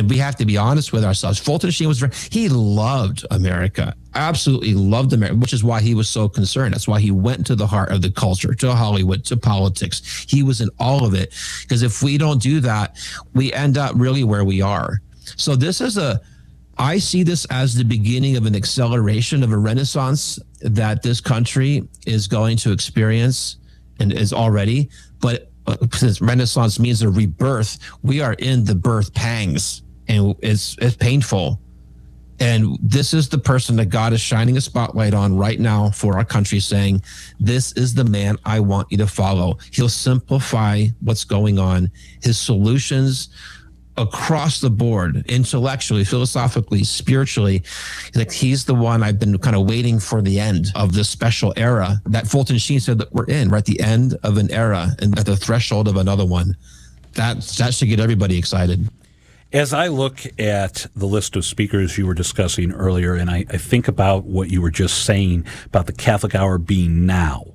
And we have to be honest with ourselves. Fulton Sheen he loved America, absolutely loved America, which is why he was so concerned. That's why he went to the heart of the culture, to Hollywood, to politics. He was in all of it. Because if we don't do that, we end up really where we are. So I see this as the beginning of an acceleration of a renaissance that this country is going to experience and is already. But since renaissance means a rebirth, we are in the birth pangs, and it's painful. And this is the person that God is shining a spotlight on right now for our country, saying, this is the man I want you to follow. He'll simplify what's going on. His solutions across the board, intellectually, philosophically, spiritually, like he's the one I've been kind of waiting for the end of this special era that Fulton Sheen said that we're in. We're at the end of an era and at the threshold of another one. That should get everybody excited. As I look at the list of speakers you were discussing earlier, and I think about what you were just saying about the Catholic Hour being now,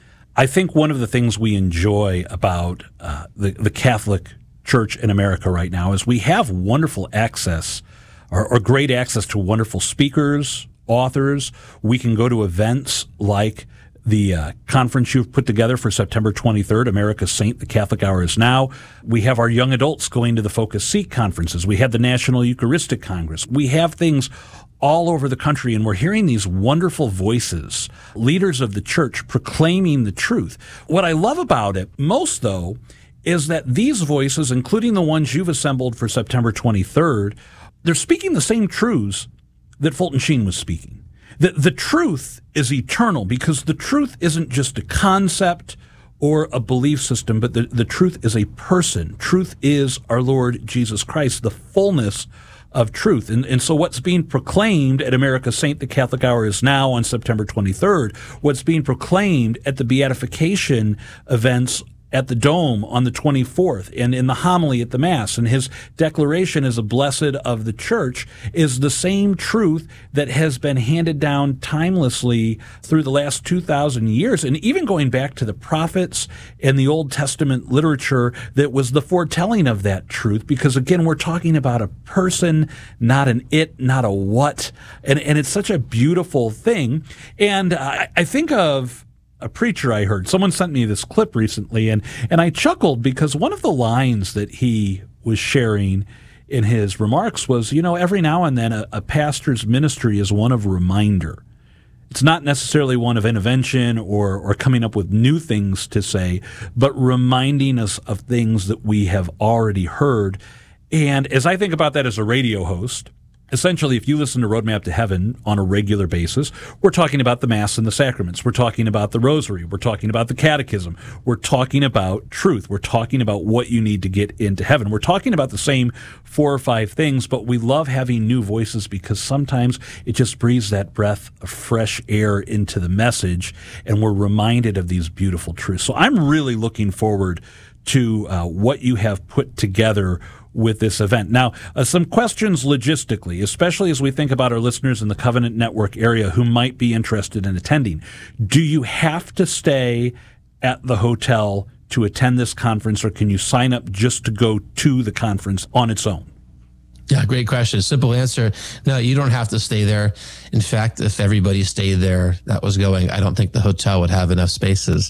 I think one of the things we enjoy about the Catholic Church in America right now is we have wonderful access or great access to wonderful speakers, authors. We can go to events like the conference you've put together for September 23rd, America's Saint, the Catholic Hour is Now. We have our young adults going to the Focus Seek conferences. We have the National Eucharistic Congress. We have things all over the country, and we're hearing these wonderful voices, leaders of the church proclaiming the truth. What I love about it most, though, is that these voices, including the ones you've assembled for September 23rd, they're speaking the same truths that Fulton Sheen was speaking. The truth is eternal, because the truth isn't just a concept or a belief system, but the truth is a person. Truth is our Lord Jesus Christ, the fullness of truth. And so what's being proclaimed at America's Saint, the Catholic Hour is Now on September 23rd, what's being proclaimed at the beatification events at the Dome on the 24th, and in the homily at the Mass, and his declaration as a blessed of the Church, is the same truth that has been handed down timelessly through the last 2,000 years, and even going back to the prophets and the Old Testament literature that was the foretelling of that truth, because again, we're talking about a person, not an it, not a what, and it's such a beautiful thing. And I think of a preacher I heard. Someone sent me this clip recently, and I chuckled because one of the lines that he was sharing in his remarks was, every now and then a pastor's ministry is one of reminder. It's not necessarily one of intervention or coming up with new things to say, but reminding us of things that we have already heard. And as I think about that as a radio host, essentially, if you listen to Roadmap to Heaven on a regular basis, we're talking about the Mass and the sacraments. We're talking about the Rosary. We're talking about the Catechism. We're talking about truth. We're talking about what you need to get into heaven. We're talking about the same 4 or 5 things, but we love having new voices because sometimes it just breathes that breath of fresh air into the message, and we're reminded of these beautiful truths. So I'm really looking forward to what you have put together with this event. Now, some questions logistically, especially as we think about our listeners in the Covenant Network area who might be interested in attending. Do you have to stay at the hotel to attend this conference, or can you sign up just to go to the conference on its own? Yeah, great question. Simple answer. No, you don't have to stay there. In fact, if everybody stayed there that was going, I don't think the hotel would have enough spaces.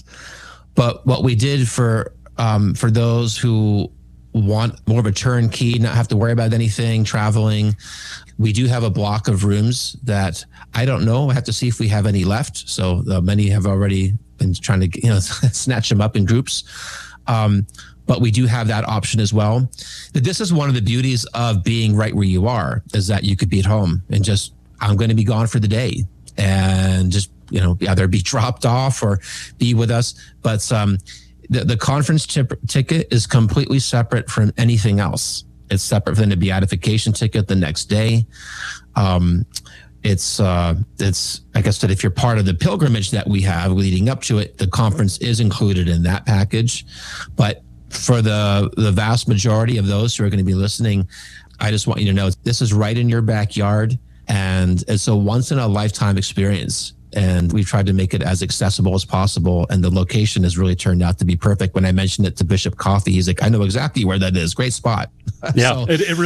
But what we did for those who want more of a turnkey, not have to worry about anything, traveling, we do have a block of rooms that I don't know. I have to see if we have any left. So many have already been trying to snatch them up in groups. But we do have that option as well. This is one of the beauties of being right where you are, is that you could be at home and just, I'm going to be gone for the day, and just, either be dropped off or be with us. But the conference ticket is completely separate from anything else. It's separate from the beatification ticket the next day. It's like I said, if you're part of the pilgrimage that we have leading up to it, the conference is included in that package. But for the vast majority of those who are going to be listening, I just want you to know this is right in your backyard, and it's a once in a lifetime experience. And we've tried to make it as accessible as possible. And the location has really turned out to be perfect. When I mentioned it to Bishop Coffey, he's like, I know exactly where that is. Great spot. Yeah, So, it